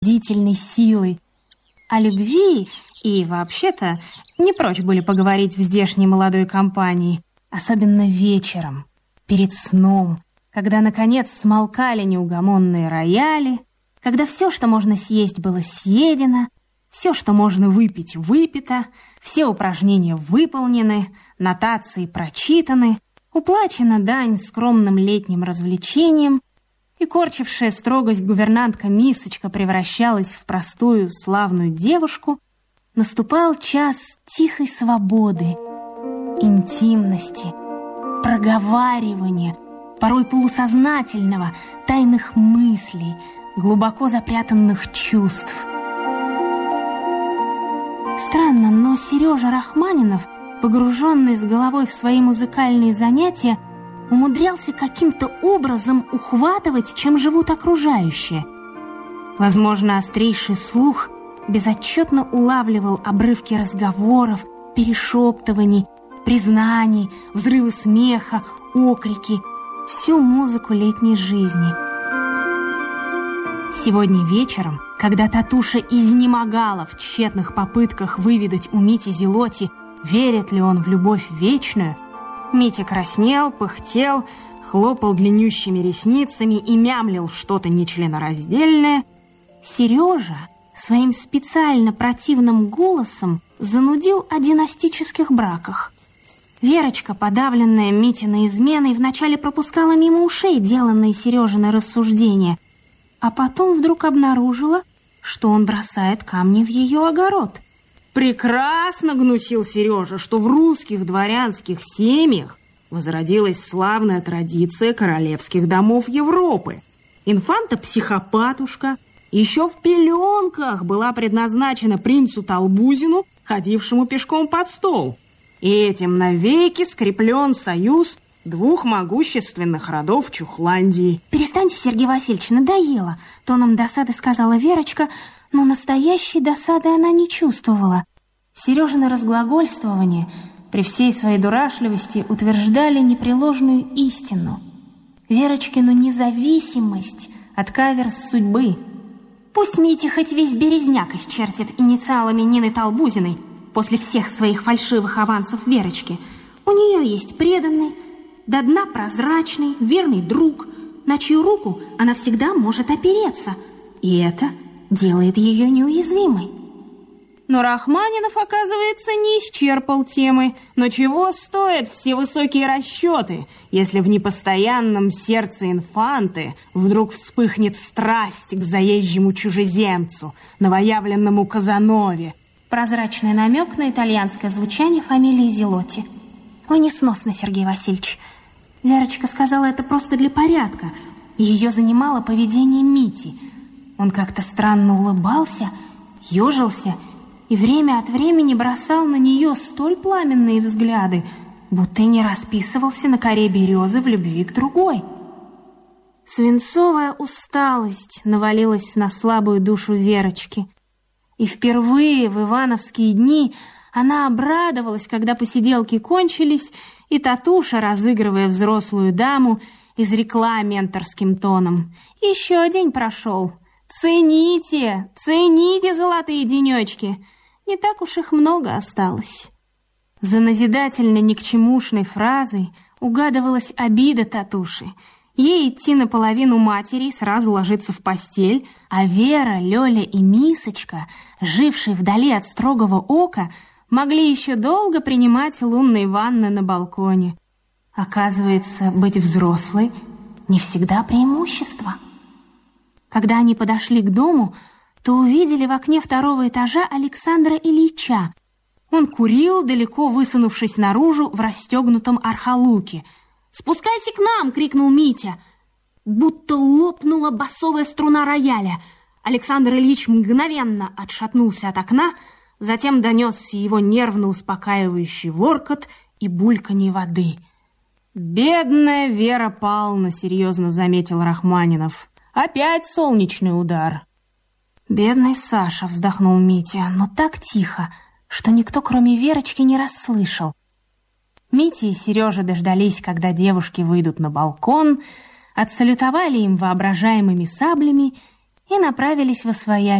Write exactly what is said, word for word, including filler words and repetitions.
длительной силой. О любви и, вообще-то, не прочь были поговорить в здешней молодой компании, особенно вечером, перед сном, когда, наконец, смолкали неугомонные рояли, когда все, что можно съесть, было съедено, все, что можно выпить, выпито, все упражнения выполнены, нотации прочитаны, уплачена дань скромным летним развлечениям, и корчившая строгость гувернантка Мисочка превращалась в простую славную девушку, наступал час тихой свободы, интимности, проговаривания, порой полусознательного, тайных мыслей, глубоко запрятанных чувств. Странно, но Сережа Рахманинов, погруженный с головой в свои музыкальные занятия, умудрялся каким-то образом ухватывать, чем живут окружающие. Возможно, острейший слух безотчетно улавливал обрывки разговоров, перешептываний, признаний, взрывы смеха, окрики, всю музыку летней жизни. Сегодня вечером, когда Татуша изнемогала в тщетных попытках выведать у Мити Зелоти, верит ли он в любовь вечную, Митя краснел, пыхтел, хлопал длиннющими ресницами и мямлил что-то нечленораздельное, Сережа своим специально противным голосом занудил о династических браках. Верочка, подавленная Митиной изменой, вначале пропускала мимо ушей деланные Сережины рассуждения, а потом вдруг обнаружила, что он бросает камни в ее огород. Прекрасно гнусил Сережа, что в русских дворянских семьях возродилась славная традиция королевских домов Европы. Инфанта-психопатушка еще в пеленках была предназначена принцу Толбузину, ходившему пешком под стол. И этим навеки скреплен союз двух могущественных родов Чухландии. «Перестаньте, Сергей Васильевич, надоело», — тоном досады сказала Верочка, но настоящей досады она не чувствовала. Сережины разглагольствования при всей своей дурашливости утверждали непреложную истину. Верочкину независимость от каверз судьбы. Пусть Митя хоть весь березняк исчертит инициалами Нины Толбузиной после всех своих фальшивых авансов Верочки. У нее есть преданный, до дна прозрачный, верный друг, на чью руку она всегда может опереться. И это делает ее неуязвимой. Но Рахманинов, оказывается, не исчерпал темы. Но чего стоят все высокие расчеты, если в непостоянном сердце инфанты вдруг вспыхнет страсть к заезжему чужеземцу, новоявленному Казанове? Прозрачный намек на итальянское звучание фамилии Зелоти. Вы несносны, Сергей Васильевич. Верочка сказала это просто для порядка. Ее занимало поведение Мити. Он как-то странно улыбался, ежился и время от времени бросал на нее столь пламенные взгляды, будто и не расписывался на коре березы в любви к другой. Свинцовая усталость навалилась на слабую душу Верочки. И впервые в ивановские дни она обрадовалась, когда посиделки кончились, и Татуша, разыгрывая взрослую даму, изрекла менторским тоном: «Еще день прошел. Цените, цените золотые денечки. Не так уж их много осталось». За назидательно никчемушной фразой угадывалась обида Татуши. Ей идти наполовину матери и сразу ложиться в постель, а Вера, Лёля и Мисочка, жившие вдали от строгого ока, могли еще долго принимать лунные ванны на балконе. Оказывается, быть взрослой не всегда преимущество. Когда они подошли к дому, то увидели в окне второго этажа Александра Ильича. Он курил, далеко высунувшись наружу в расстегнутом архалуке. «Спускайся к нам!» — крикнул Митя. Будто лопнула басовая струна рояля. Александр Ильич мгновенно отшатнулся от окна, затем донесся его нервно успокаивающий воркот и бульканье воды. «Бедная Вера Павловна», — серьезно заметил Рахманинов. «Опять солнечный удар». «Бедный Саша», — вздохнул Митя, но так тихо, что никто, кроме Верочки, не расслышал. Митя и Сережа дождались, когда девушки выйдут на балкон, отсалютовали им воображаемыми саблями и направились восвояси.